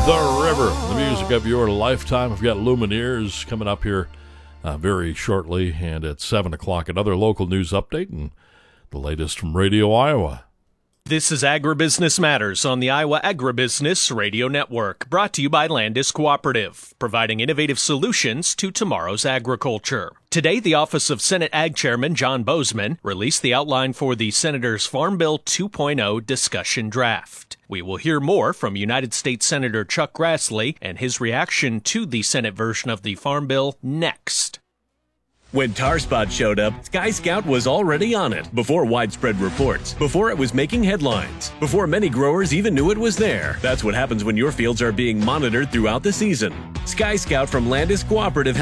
The River, the music of your lifetime. We've got Lumineers coming up here very shortly, and at 7 o'clock, another local news update and the latest from Radio Iowa. This is Agribusiness Matters on the Iowa Agribusiness Radio Network, brought to you by Landis Cooperative, providing innovative solutions to tomorrow's agriculture. Today, the Office of Senate Ag Chairman John Boozman released the outline for the Senator's Farm Bill 2.0 discussion draft. We will hear more from United States Senator Chuck Grassley and his reaction to the Senate version of the Farm Bill next. When TarSpot showed up, Sky Scout was already on it before widespread reports, before it was making headlines, before many growers even knew it was there. That's what happens when your fields are being monitored throughout the season. Sky Scout from Landis Cooperative